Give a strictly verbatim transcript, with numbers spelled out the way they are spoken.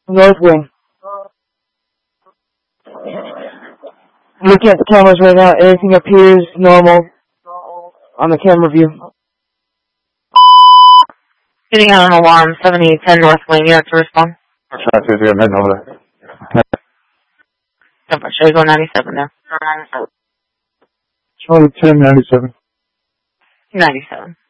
North wing. Looking at the cameras right now, everything appears normal on the camera view. Getting out an alarm, seventy ten North Wing, you have to respond. Five two three, I'm heading over there. Yep, I'll show you go ninety-seven now. Charlie ten ninety-seven. ninety-seven.